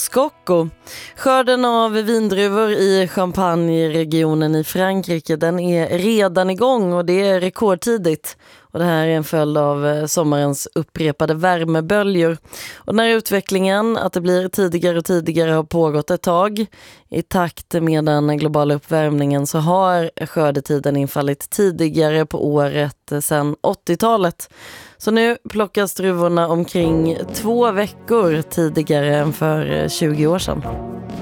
Scocco. Skörden av vindruvor i Champagne-regionen i Frankrike, den är redan igång och det är rekordtidigt. Och det här är en följd av sommarens upprepade värmeböljor. Och den här utvecklingen, att det blir tidigare och tidigare, har pågått ett tag. I takt med den globala uppvärmningen så har skördetiden infallit tidigare på året sedan 80-talet. Så nu plockas druvorna omkring 2 veckor tidigare än för 20 år sedan.